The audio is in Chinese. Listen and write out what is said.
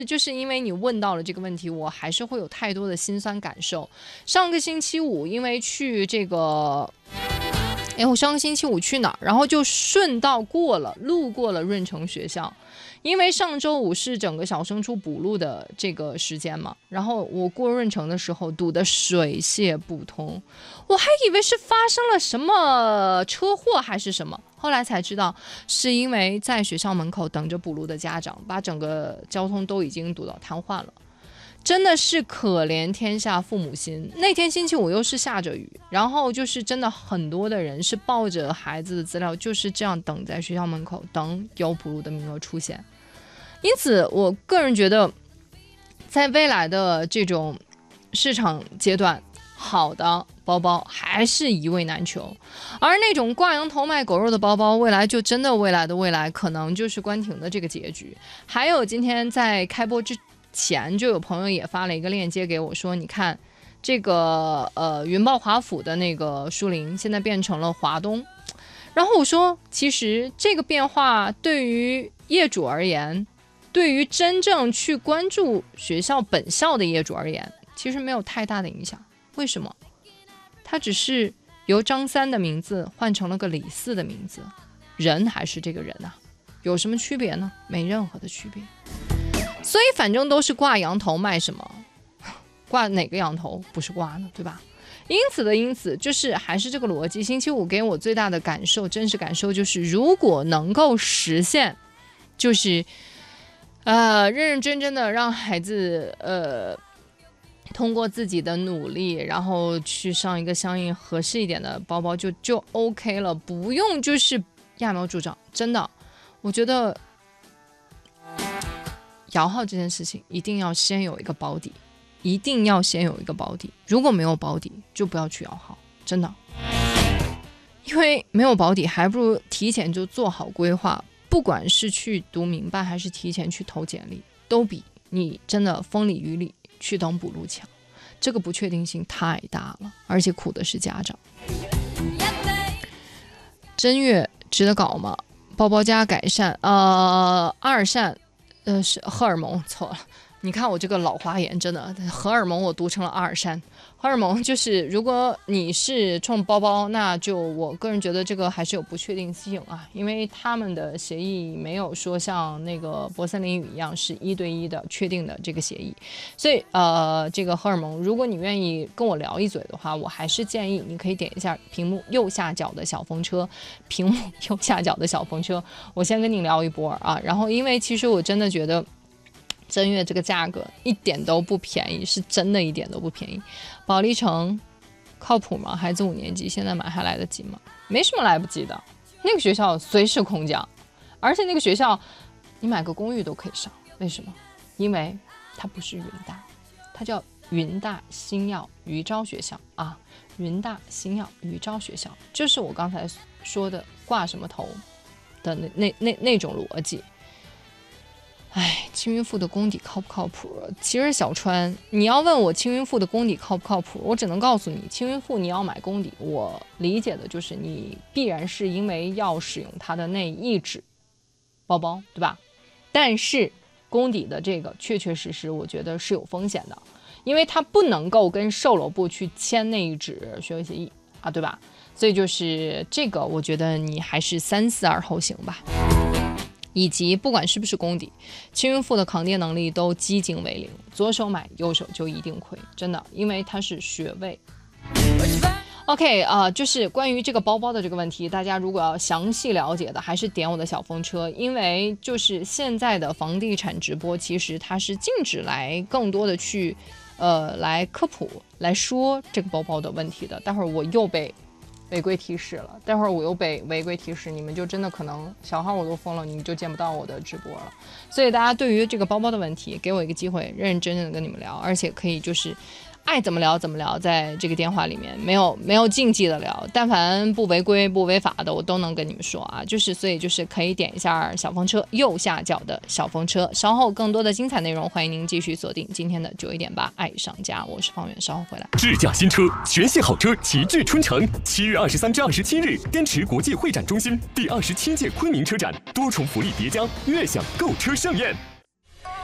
就是因为你问到了这个问题，我还是会有太多的辛酸感受。上个星期五，因为去这个，我上个星期五去哪儿，然后就顺道路过了润城学校，因为上周五是整个小升初补录的这个时间嘛，然后我过润城的时候堵得水泄不通，我还以为是发生了什么车祸还是什么，后来才知道是因为在学校门口等着补录的家长把整个交通都已经堵到瘫痪了。真的是可怜天下父母心。那天星期五又是下着雨，然后就是真的很多的人是抱着孩子的资料就是这样等在学校门口，等有补录的名额出现。因此我个人觉得在未来的这种市场阶段，好的包包还是一位难求，而那种挂羊头卖狗肉的包包，未来就真的未来可能就是关停的这个结局。还有今天在开播之前就有朋友也发了一个链接给我说，你看这个云豹华府的那个书林现在变成了华东，然后我说其实这个变化对于业主而言，对于真正去关注学校本校的业主而言，其实没有太大的影响。为什么？它只是由张三的名字换成了个李四的名字，人还是这个人啊，有什么区别呢？没任何的区别。所以反正都是挂羊头卖什么，挂哪个羊头不是挂呢，对吧？因此就是还是这个逻辑。星期五给我最大的感受，真实感受就是，如果能够实现，就是认认真真的让孩子通过自己的努力，然后去上一个相应合适一点的包包就 OK 了，不用就是揠苗助长。真的，我觉得摇号这件事情一定要先有一个保底，如果没有保底就不要去摇号，真的，因为没有保底还不如提前就做好规划，不管是去读明白还是提前去投简历，都比你真的风里雨里去等补录强。这个不确定性太大了，而且苦的是家长。正月值得搞吗？包包加改善二善是荷尔蒙，错了。你看我这个老花眼，真的荷尔蒙我读成了阿尔善。荷尔蒙就是如果你是冲包包，那就我个人觉得这个还是有不确定性啊，因为他们的协议没有说像那个博森林语一样是1对1的确定的这个协议，所以这个荷尔蒙，如果你愿意跟我聊一嘴的话，我还是建议你可以点一下屏幕右下角的小风车，我先跟你聊一波啊，然后因为其实我真的觉得正月这个价格一点都不便宜，是真的一点都不便宜。保利城靠谱吗？孩子5年级现在买还来得及吗？没什么来不及的，那个学校随时空降，而且那个学校你买个公寓都可以上。为什么？因为它不是云大，它叫云大星耀余招学校啊，云大星耀余招学校，这是我刚才说的挂什么头的那种逻辑。青云附的功底靠不靠谱？其实小川，你要问我青云附的功底靠不靠谱，我只能告诉你，青云附你要买功底，我理解的就是你必然是因为要使用它的那一纸包包，对吧？但是功底的这个确实我觉得是有风险的，因为它不能够跟售楼部去签那一纸学位协议啊，对吧？所以就是这个，我觉得你还是3思而后行吧。以及不管是不是功底，青云附的抗跌能力都几近为零，左手买右手就一定亏，真的，因为它是学位。OK 就是关于这个包包的这个问题，大家如果要详细了解的，还是点我的小风车，因为就是现在的房地产直播，其实它是禁止来更多的去来科普来说这个包包的问题的。待会儿我又被违规提示了，待会儿我又被违规提示，你们就真的可能小号我都封了，你们就见不到我的直播了。所以大家对于这个包包的问题，给我一个机会，认认真真的跟你们聊，而且可以就是爱怎么聊怎么聊，在这个电话里面没有禁忌的聊，但凡不违规不违法的我都能跟你们说啊，就是所以就是可以点一下小风车右下角的小风车，稍后更多的精彩内容欢迎您继续锁定今天的9点8爱上家，我是方圆，稍后回来。 智驾新车，全系好车齐聚春城，7月23至27日，滇池国际会展中心第27届昆明车展，多重福利叠加，悦享购车盛宴。